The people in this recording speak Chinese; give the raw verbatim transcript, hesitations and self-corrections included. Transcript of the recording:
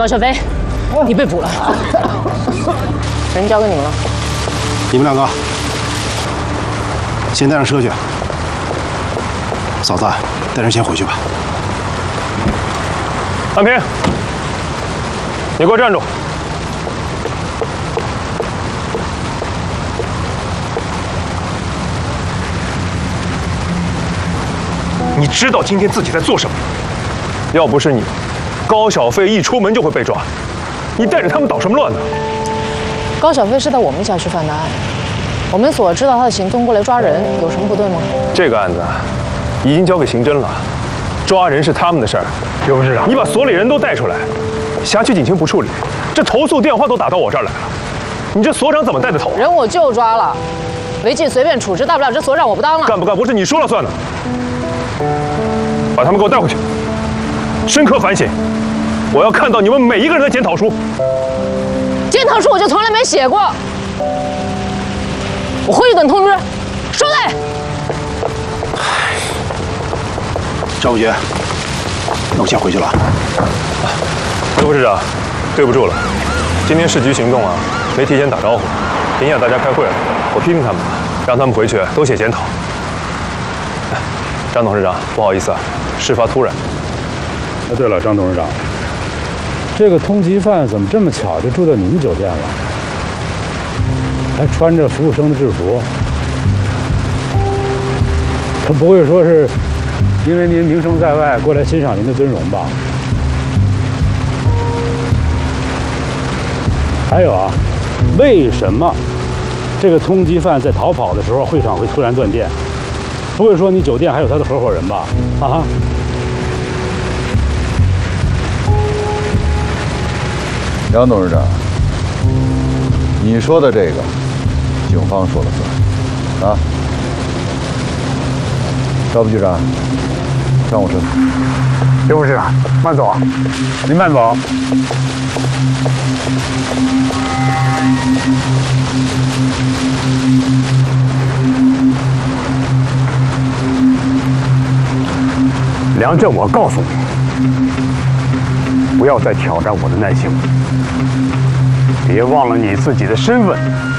高小飞，你被捕了，人交给你们了。 你们两个先带上车去。嫂子，带人先回去吧。 安平，你给我站住！你知道今天自己在做什么？要不是你，高小飞一出门就会被抓。你带着他们捣什么乱呢？ 高小飞是在我们辖区犯的案，我们所知道他的行踪过来抓人，有什么不对吗？ 这个案子已经交给刑侦了，抓人是他们的事儿。刘市长，你把所里人都带出来，辖区警情不处理，这投诉电话都打到我这儿来了，你这所长怎么带的头？ 人我就抓了，违纪随便处置，大不了这所长我不当了。 干不干不是你说了算的。把他们给我带回去，深刻反省。我要看到你们每一个人的检讨书。 检讨书我就从来没写过。我回去等通知。收队。 赵武杰，那我先回去了。 刘副市长，对不住了，今天市局行动啊，没提前打招呼，影响大家开会了。我批评他们了，让他们回去都写检讨。张董事长，不好意思啊，事发突然。 哎，对了，张董事长，这个通缉犯怎么这么巧就住在你们酒店了？还穿着服务生的制服？他不会说是因为您名声在外过来欣赏您的尊容吧？还有啊，为什么这个通缉犯在逃跑的时候会场会突然断电？不会说你酒店还有他的合伙人吧？啊？ 杨董事长，你说的这个，警方说了算，啊？赵副局长，上我车。 刘副市长，慢走啊！ 您慢走。 梁振，我告诉你，不要再挑战我的耐性，别忘了你自己的身份。